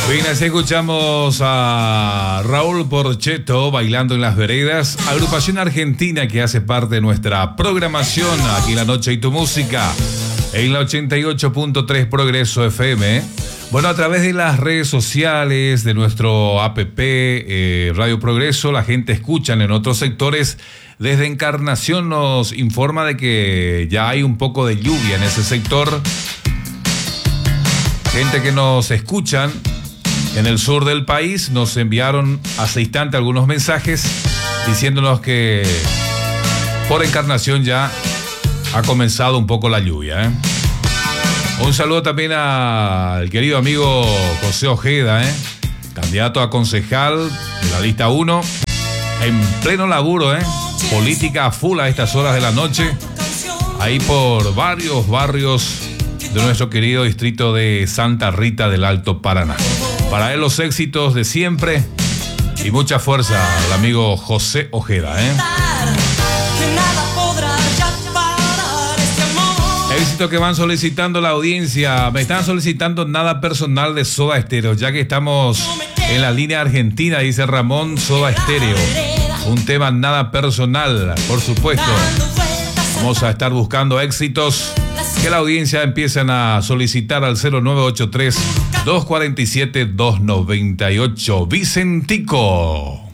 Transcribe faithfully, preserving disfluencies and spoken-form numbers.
Bien, así escuchamos a Raúl Porchetto, Bailando en las Veredas, agrupación argentina que hace parte de nuestra programación aquí en La Noche y Tu Música, en la ochenta y ocho punto tres Progreso F M. Bueno, a través de las redes sociales, de nuestro app eh, Radio Progreso, la gente escucha en otros sectores. Desde Encarnación nos informa de que ya hay un poco de lluvia en ese sector. Gente que nos escuchan en el sur del país nos enviaron hace instante algunos mensajes diciéndonos que por Encarnación ya ha comenzado un poco la lluvia, ¿eh? Un saludo también al querido amigo José Ojeda, ¿eh? Candidato a concejal de la lista uno, en pleno laburo, ¿eh? Política a full a estas horas de la noche, ahí por varios barrios de nuestro querido distrito de Santa Rita del Alto Paraná. Para él los éxitos de siempre y mucha fuerza al amigo José Ojeda, ¿eh? Éxito que van solicitando la audiencia. Me están solicitando Nada Personal de Soda Stereo, ya que estamos en la línea argentina, dice Ramón. Soda Stereo, un tema Nada Personal, por supuesto. Vamos a estar buscando éxitos que la audiencia empiezan a solicitar al cero nueve ocho tres, dos cuatro siete, dos nueve ocho. Vicentico.